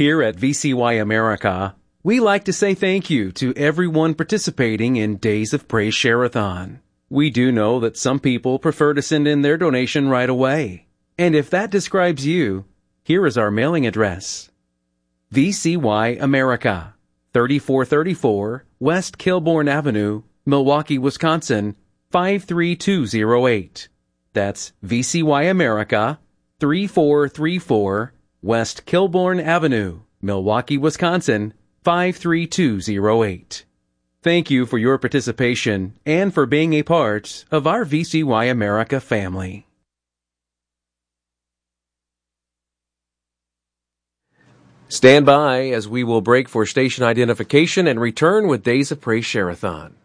Here at VCY America, we like to say thank you to everyone participating in Days of Praise Share-a-thon. We do know that some people prefer to send in their donation right away. And if that describes you, here is our mailing address. VCY America, 3434 West Kilbourne Avenue, Milwaukee, Wisconsin, 53208. That's VCY America, 3434 West Kilbourne Avenue, Milwaukee, Wisconsin, 53208. Thank you for your participation and for being a part of our VCY America family. Stand by as we will break for station identification and return with Days of Praise Share-a-thon.